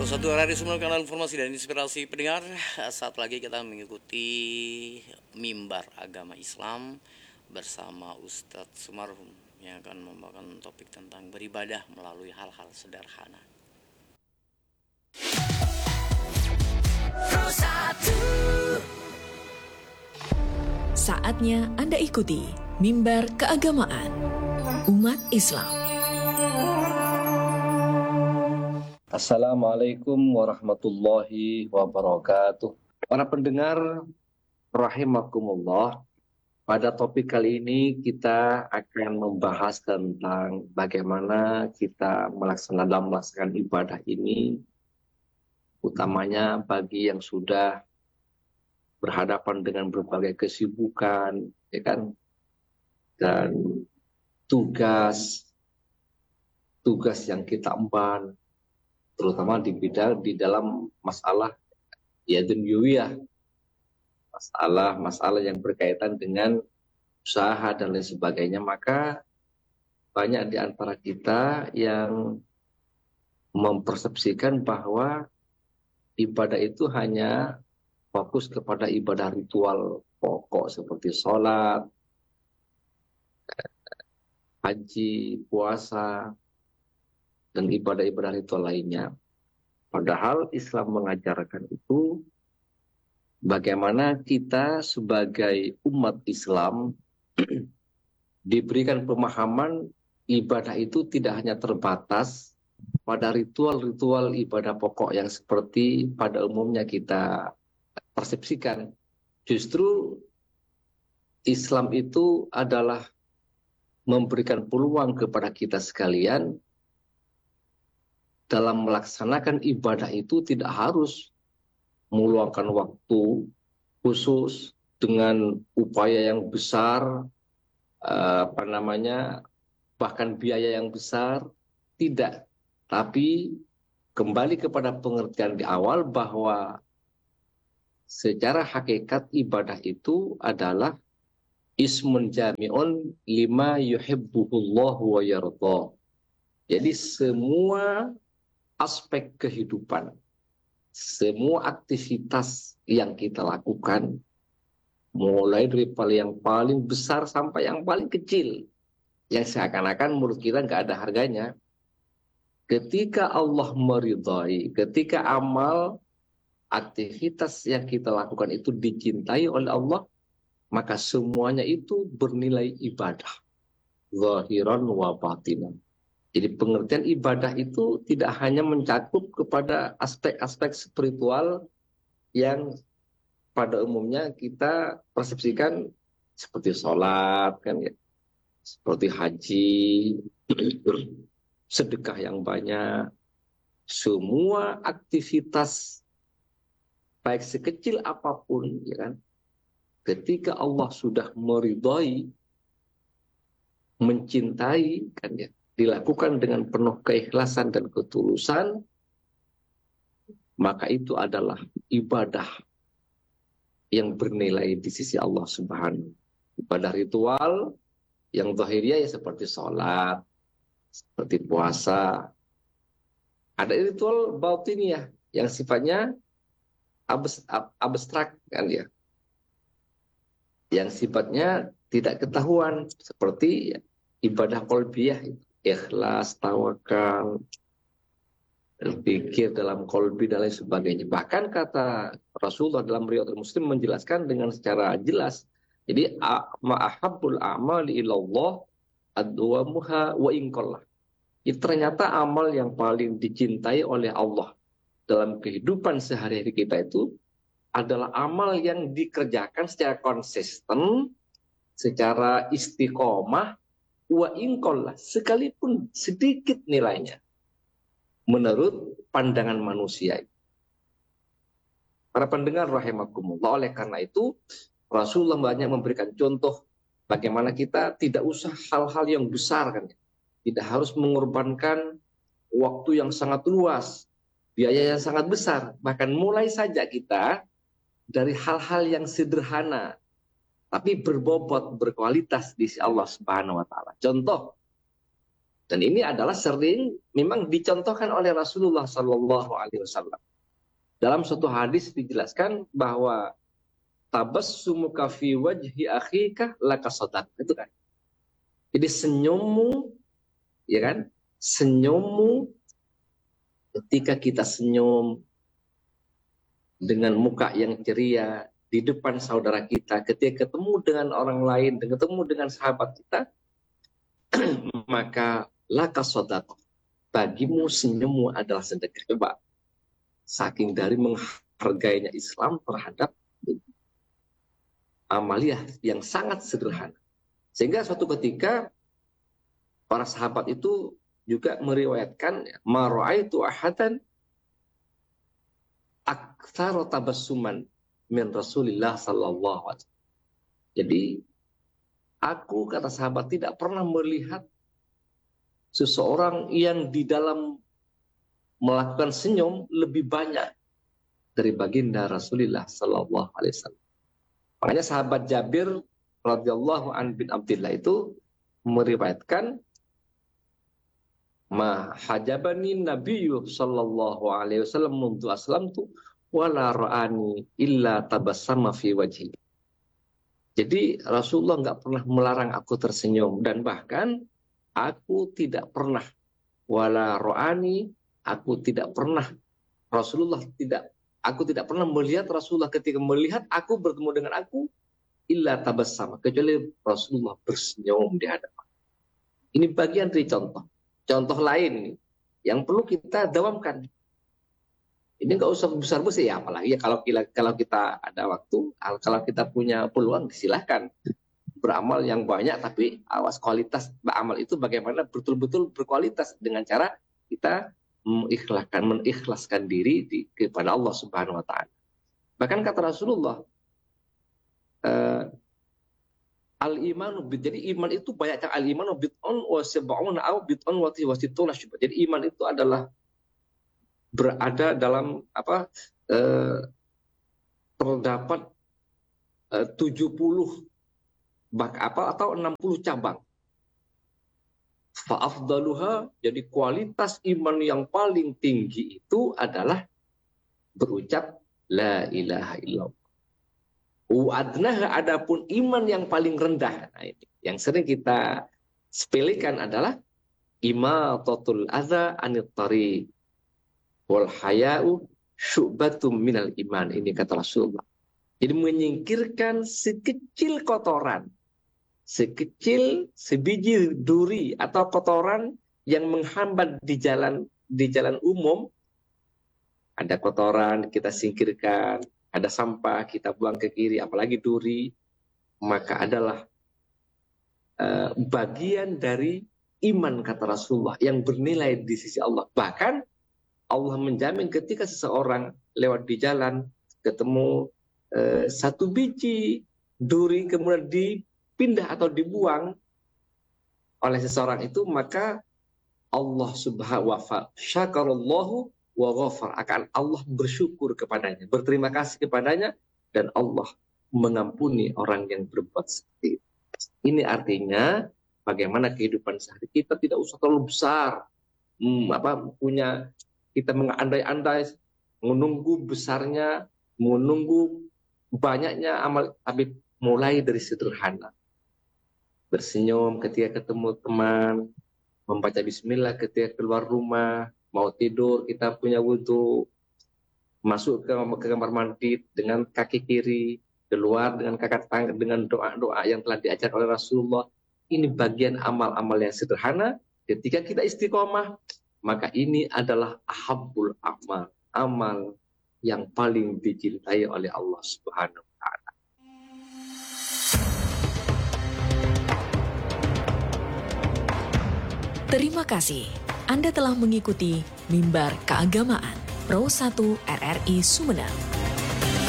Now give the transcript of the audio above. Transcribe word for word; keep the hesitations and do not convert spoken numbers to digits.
satu Radio Sumber, kanal informasi dan inspirasi pendengar. Saat lagi kita mengikuti mimbar agama Islam bersama Ustadz Sumarhum yang akan membawakan topik tentang beribadah melalui hal-hal sederhana. Saatnya Anda ikuti mimbar keagamaan umat Islam. Assalamualaikum warahmatullahi wabarakatuh. Para pendengar rahimakumullah, pada topik kali ini kita akan membahas tentang bagaimana kita melaksanakan dalam melaksanakan ibadah ini, utamanya bagi yang sudah berhadapan dengan berbagai kesibukan, ya kan, dan tugas tugas yang kita emban, terutama di bidang di dalam masalah ya dunyawiyah, masalah-masalah yang berkaitan dengan usaha dan lain sebagainya. Maka banyak di antara kita yang mempersepsikan bahwa ibadah itu hanya fokus kepada ibadah ritual pokok seperti sholat, haji, puasa, dan ibadah-ibadah ritual lainnya. Padahal Islam mengajarkan itu bagaimana kita sebagai umat Islam diberikan pemahaman ibadah itu tidak hanya terbatas pada ritual-ritual ibadah pokok yang seperti pada umumnya kita persepsikan. Justru Islam itu adalah memberikan peluang kepada kita sekalian dalam melaksanakan ibadah itu tidak harus meluangkan waktu khusus dengan upaya yang besar, apa namanya, bahkan biaya yang besar, tidak. Tapi kembali kepada pengertian di awal bahwa secara hakikat ibadah itu adalah ismun jami'un lima yuhibbuhullahu wa yarda. Jadi semua aspek kehidupan, semua aktivitas yang kita lakukan, mulai dari yang paling besar sampai yang paling kecil, yang seakan-akan menurut kita nggak ada harganya, ketika Allah meridhai, ketika amal, aktivitas yang kita lakukan itu dicintai oleh Allah, maka semuanya itu bernilai ibadah, zahiran wa batinan. Jadi pengertian ibadah itu tidak hanya mencakup kepada aspek-aspek spiritual yang pada umumnya kita persepsikan seperti sholat, kan ya, seperti haji, sedekah yang banyak. Semua aktivitas baik sekecil apapun, ya kan, ketika Allah sudah meridhai, mencintai, kan ya, dilakukan dengan penuh keikhlasan dan ketulusan, maka itu adalah ibadah yang bernilai di sisi Allah Subhanahu. Ibadah ritual yang zahiriyah ya seperti sholat, seperti puasa. Ada ritual batiniyah yang sifatnya abstrak, kan ya, yang sifatnya tidak ketahuan, seperti ibadah qalbiyah itu. Ikhlas, tawakal, pikir dalam qalbi dan lain sebagainya. Bahkan kata Rasulullah dalam riwayat Muslim menjelaskan dengan secara jelas. Jadi ma'ahabbul a'mali ilallah adwamuha wa inqallah. Itu ternyata amal yang paling dicintai oleh Allah dalam kehidupan sehari-hari kita itu adalah amal yang dikerjakan secara konsisten, secara istiqomah, wa inqallah, sekalipun sedikit nilainya menurut pandangan manusia. Para pendengar rahimakumullah, oleh karena itu Rasulullah banyak memberikan contoh bagaimana kita tidak usah hal-hal yang besar, kan, tidak harus mengorbankan waktu yang sangat luas, biaya yang sangat besar. Bahkan mulai saja kita dari hal-hal yang sederhana tapi berbobot, berkualitas di sisi Allah Subhanahu wa taala. Contoh, Dan ini adalah sering memang dicontohkan oleh Rasulullah Sallallahu Alaihi Wasallam. Dalam suatu hadis dijelaskan bahwa tabassumuka fi wajhi akhika laka sadaqah, itu kan. Jadi senyummu, ya kan, senyummu ketika kita senyum dengan muka yang ceria di depan saudara kita, ketika ketemu dengan orang lain, ketemu dengan sahabat kita, maka laka sadaqah, bagimu senyummu adalah sedekah. Coba, saking dari menghargainya Islam terhadap amaliyah yang sangat sederhana. Sehingga suatu ketika para sahabat itu juga meriwayatkan, ma ra'aitu ahadan aktsara tabassuman min Rasulillah sallallahu alaihi wasallam. Jadi aku, kata sahabat, tidak pernah melihat seseorang yang di dalam melakukan senyum lebih banyak dari baginda Rasulullah sallallahu alaihi wasallam. Makanya sahabat Jabir radhiyallahu an bin Abdillah itu meriwayatkan, ma hajabani nabiyyu sallallahu alaihi wasallam mundu aslamtu wala ra'ani illa tabassama fi wajhi. Jadi Rasulullah nggak pernah melarang aku tersenyum, dan bahkan aku tidak pernah, wala ra'ani, aku tidak pernah, Rasulullah tidak, aku tidak pernah melihat Rasulullah ketika melihat aku bertemu dengan aku illa tabassama, kecuali Rasulullah bersenyum di hadapan. Ini bagian dari contoh. Contoh lain yang perlu kita dawamkan. Ini nggak usah besar-besar ya, apalagi ya kalau kita, kalau kita ada waktu, kalau kita punya peluang, silahkan beramal yang banyak, tapi awas kualitas beramal itu bagaimana betul-betul berkualitas dengan cara kita mengikhlaskan, mengikhlaskan diri di, kepada Allah Subhanahu Wa Taala. Bahkan kata Rasulullah, uh, al-imanu bid, jadi iman itu banyak, al-imanu bid'un wa sab'una aw bid'un wa wasituna syu'bah. Jadi iman itu adalah berada dalam apa, eh, terdapat eh, tujuh puluh bak apa atau enam puluh cabang. Fa afdaluha, jadi kualitas iman yang paling tinggi itu adalah berucap la ilaha illallah. Adnaha, adapun iman yang paling rendah, nah ini yang sering kita sepelekan adalah imatatul adza anit tariq wal haya'u syu'batum minal iman. Ini kata Rasulullah. Jadi menyingkirkan sekecil kotoran, sekecil sebiji duri atau kotoran yang menghambat di jalan di jalan umum. Ada kotoran kita singkirkan, ada sampah kita buang ke kiri, apalagi duri, maka adalah uh, bagian dari iman, kata Rasulullah, yang bernilai di sisi Allah. Bahkan Allah menjamin ketika seseorang lewat di jalan ketemu uh, satu biji duri kemudian dipindah atau dibuang oleh seseorang itu, maka Allah subhanahu wa ta'ala syakarallahu wa ghafar, akan Allah bersyukur kepadanya, berterima kasih kepadanya, dan Allah mengampuni orang yang berbuat seperti itu. Ini artinya bagaimana kehidupan sehari kita tidak usah terlalu besar, hmm, apa punya kita mengandai-andai, menunggu besarnya, menunggu banyaknya amal, tapi mulai dari sederhana. Bersenyum ketika ketemu teman, membaca bismillah ketika keluar rumah, mau tidur kita punya wudhu, masuk ke, ke kamar mandi dengan kaki kiri, keluar dengan kaki tangan, dengan doa-doa yang telah diajar oleh Rasulullah. Ini bagian amal-amal yang sederhana. Ketika kita istiqomah, maka ini adalah ahabbul amal, amal yang paling dicintai oleh Allah Subhanahu wa Ta'ala. Terima kasih. Anda telah mengikuti Mimbar Keagamaan Pro satu R R I Sumeneb.